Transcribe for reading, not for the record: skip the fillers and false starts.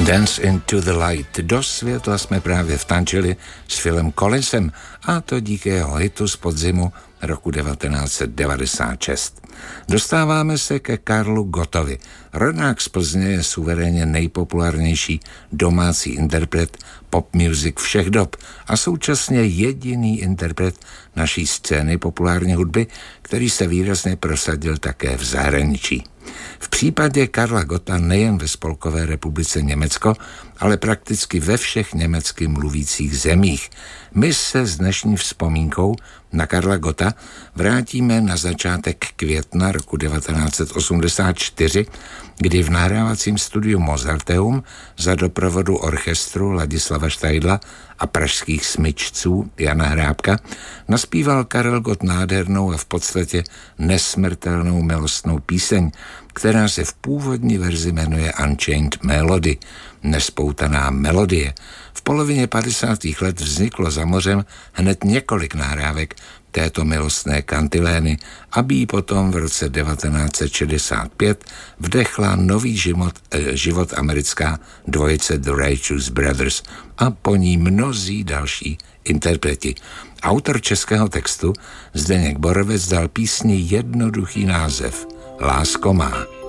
Dance into the Light. Do světla jsme právě vtančili s Philem Collinsem, a to díky jeho hitu z podzimu roku 1996. Dostáváme se ke Karlu Gottovi. Rodák z Plzně je suverénně nejpopulárnější domácí interpret pop music všech dob a současně jediný interpret naší scény populární hudby, který se výrazně prosadil také v zahraničí. V případě Karla Gotta nejen ve Spolkové republice Německo, ale prakticky ve všech německy mluvících zemích. My se s dnešní vzpomínkou na Karla Gotta vrátíme na začátek května roku 1984, kdy v nahrávacím studiu Mozarteum za doprovodu orchestru Ladislava Štajdla a pražských smyčců Jana Hrábka naspíval Karel Gott nádhernou a v podstatě nesmrtelnou milostnou píseň, která se v původní verzi jmenuje Unchained Melody, nespoutaná melodie. V polovině 50. let vzniklo za mořem hned několik nahrávek této milostné kantilény, aby jí potom v roce 1965 vdechla nový život americká dvojice The Righteous Brothers a po ní mnozí další interpreti. Autor českého textu Zdeněk Borovec dal písni jednoduchý název Lásko má.